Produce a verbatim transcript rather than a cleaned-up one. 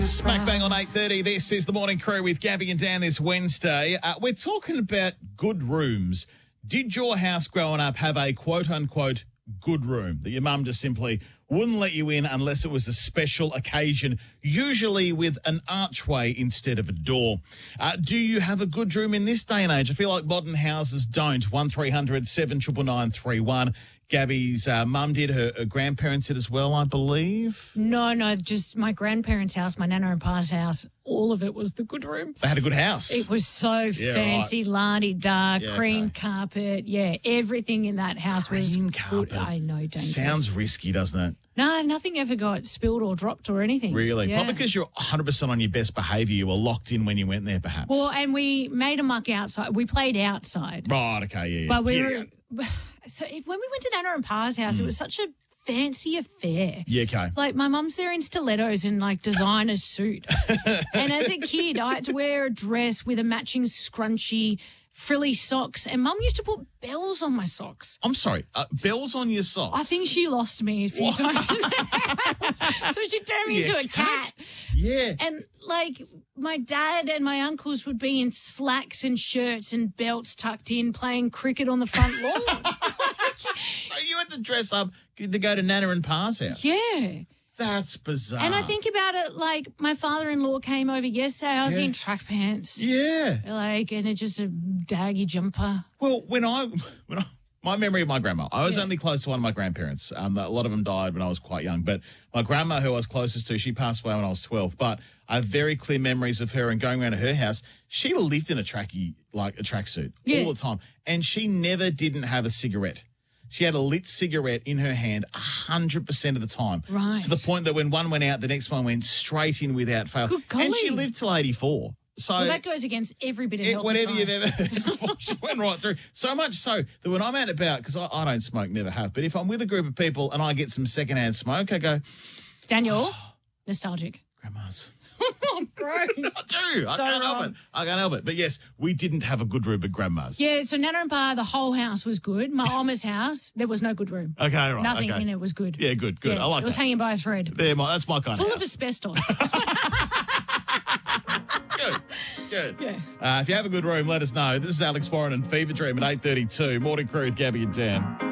Smack bang on eight thirty. This is the Morning Crew with Gabby and Dan this Wednesday. Uh, we're talking about good rooms. Did your house growing up have a quote-unquote good room that your mum just simply wouldn't let you in unless it was a special occasion, usually with an archway instead of a door? Uh, do you have a good room in this day and age? I feel like modern houses don't. one three hundred seven nine nine nine three one. Gabby's uh, mum did, her, her grandparents did as well, I believe. No, no, just my grandparents' house, my nana and pa's house, all of it was the good room. They had a good house. It was so Yeah, fancy, la-di-da, Yeah, cream okay. carpet. Yeah, everything in that house was Cream good. carpet. I know, dangerous. Sounds risky, doesn't it? No, nothing ever got spilled or dropped or anything. Really? Yeah. Probably because you're one hundred percent on your best behaviour. You were locked in when you went there, perhaps. Well, and we made a muck outside. We played outside. Right, okay, yeah. yeah. But we yeah. were... So if, when we went to Nana and Pa's house, mm. it was such a fancy affair. Yeah, okay. Like, my mum's there in stilettos and, like, designer suit. And as a kid, I had to wear a dress with a matching scrunchy, frilly socks. And Mum used to put bells on my socks. I'm sorry, uh, bells on your socks? I think she lost me a few What? times in the house. So she turned me Yeah, into a cat. Yeah. And, like, my dad and my uncles would be in slacks and shirts and belts tucked in playing cricket on the front lawn. So you had to dress up to go to Nana and Pa's house? Yeah. That's bizarre. And I think about it like my father-in-law came over yesterday. I was Yeah. in track pants. Yeah. Like, and it's just a daggy jumper. Well, when I, when I, my memory of my grandma, I was Yeah. only close to one of my grandparents. Um, a lot of them died when I was quite young, but my grandma, who I was closest to, she passed away when I was twelve. But I have very clear memories of her and going around to her house. She lived in a trackie, like a tracksuit, Yeah. all the time, and she never didn't have a cigarette. She had a lit cigarette in her hand one hundred percent of the time. Right. To the point that when one went out, the next one went straight in without fail. Good And she golly. lived till eighty-four. So Well, that goes against every bit of it, health whatever advice. you've ever heard before, she went right through. So much so that when I'm out and about, because I, I don't smoke, never have, but if I'm with a group of people and I get some secondhand smoke, I go, Daniel, nostalgic. grandma's. Oh, gross. I do. I So can't help wrong. it. I can't help it. But yes, we didn't have a good room at grandma's. Yeah, so Nana and Pa, the whole house was good. My Oma's house, there was no good room. Okay, right. Nothing okay. in it was good. Yeah, good, good. Yeah, I like it was that. hanging by a thread. There, my, that's my kind Full of of house. asbestos. Good, good. Yeah. Uh, if you have a good room, let us know. This is Alex Warren and Fever Dream at eight thirty-two. Morning Crew with Gabby and Dan.